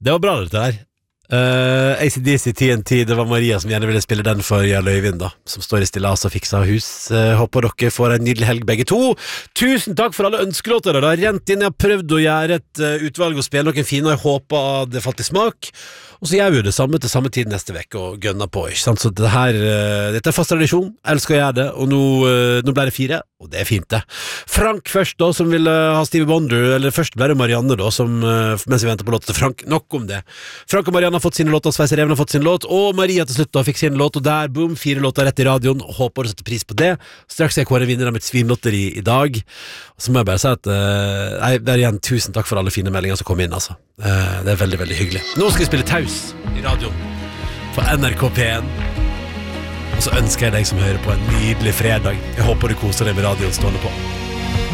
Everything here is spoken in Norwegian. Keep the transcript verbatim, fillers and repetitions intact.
Det var bra dette der. Uh, A C D C T N T, det var Maria som gjerne ville spille den for Jarl Øyvind da, som står i stillas og fikser hus. uh, Håper dere får en nydelig helg begge to. Tusen takk for alle ønskelåter. Det har rent inn, jeg har prøvd å gjøre et uh, utvalg og spille noen fine, og jeg håper det falt i smak. Og så gjør vi jo det samme til samme tid neste vekk og gønner på, ikke sant? Så det her, uh, dette er fast tradisjon, jeg elsker å gjøre det. Og nå, uh, nå ble det fire, og det er fint det. Frank først da, som ville ha Stevie Wonder. Eller først ble det Marianne da, som, uh, mens vi venter på låt til Frank. Nok om det. Frank og Marianne har fått sine låter, Sveiser Even har fått sin låt, og Maria til slutt da fikk sin låt. Og der, boom, fire låter rett i radioen. Håper du setter pris på det. Straks er jeg kåre vinner av mitt svinlotteri i dag. Og så må jeg bare si at uh, nei, det er igjen tusen takk for alle fine meldinger som kom inn, altså. uh, Det er veldig, veldig hyggelig. Nå skal vi spille Taus i radioen på N R K P en. Og så ønsker jeg deg som hører på en nydelig fredag. Jeg håper du koser deg med radioen stående på.